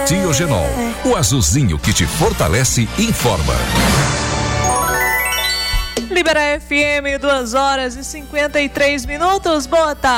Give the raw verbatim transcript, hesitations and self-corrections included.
Tiogenol, o azulzinho que te fortalece e informa. Libera F M, duas horas e cinquenta e três minutos. Boa tarde.